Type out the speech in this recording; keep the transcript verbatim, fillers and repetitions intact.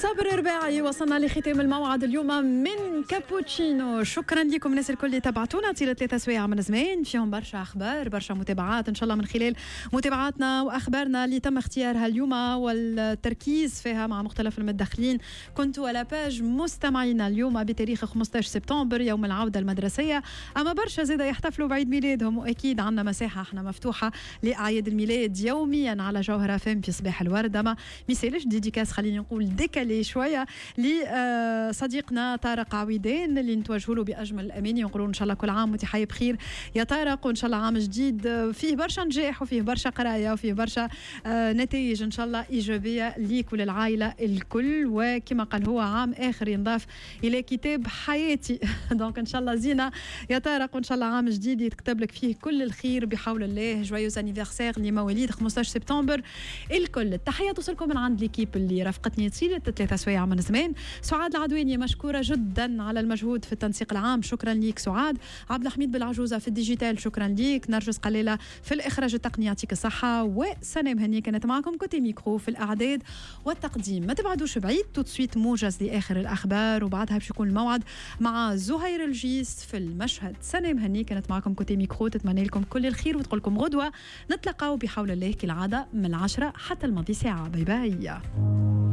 صبر رباعي وصلنا لختام الموعد اليوم من كابوتشينو. شكرا لكم الناس الكل اللي تابعتونا طيلة ثلاثة سوايع من زمان، فيهم برشا اخبار برشا متابعات ان شاء الله من خلال متابعاتنا واخبارنا اللي تم اختيارها اليوم والتركيز فيها مع مختلف المتدخلين. كنتوا على باج مستمعينا اليوم بتاريخ خمسة عشر سبتمبر يوم العودة المدرسية، اما برشا زادا يحتفلوا بعيد ميلادهم، واكيد عندنا مساحة احنا مفتوحة لاعياد الميلاد يوميا على جوهرة فم في صباح الورد. ما ميسالش ديديكاس خليني نقول ديكالي شويه لصديقنا طارق عويدان اللي نتوجهوا له باجمل الاماني ونقولوا ان شاء الله كل عام وانت حي بخير يا طارق، وان شاء الله عام جديد فيه برشا نجاح وفيه برشا قرايه وفيه برشا نتائج ان شاء الله ايجابيه ليك وللعائله الكل، وكما قال هو عام اخر ينضاف الى كتاب حياتي. دونك ان شاء الله زينه يا طارق، وان شاء الله عام جديد يتكتب لك فيه كل الخير بحول الله. جويوز انيفرسير لمواليد خمسة عشر سبتمبر الكل. التحيه توصلكم من عند ليكيب اللي رافقتني طيله ثلاثة سوايع من زمان. سعاد العدواني مشكوره جدا على المجهود في التنسيق العام، شكرا ليك سعاد. عبد الحميد بالعجوزه في الديجيتال شكرا ليك. نرجس قليله في الاخراج التقني يعطيك الصحه، وسنام هني كانت معكم كوتي ميكرو في الاعداد والتقديم. ما تبعدوش بعيد، تو سويت موجز لاخر الاخبار وبعدها باش يكون الموعد مع زهير الجيس في المشهد. سنام هني كانت معكم كوتي ميكرو، تتمنى لكم كل الخير وتقول لكم غدوه نتلاقاو بحول الله كالعاده من العشرة حتى الماضي ساعه. باي باي.